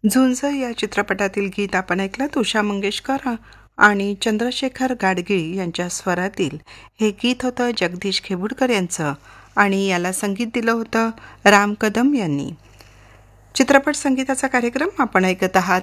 झुंज या चित्रपटातील गीत आपण ऐकलं. उषा मंगेशकर आणि चंद्रशेखर गाडगीळ यांच्या स्वरातील हे गीत होतं जगदीश खेबुडकर यांचं आणि याला संगीत दिलं होतं राम कदम यांनी. चित्रपट संगीताचा कार्यक्रम आपण ऐकत आहात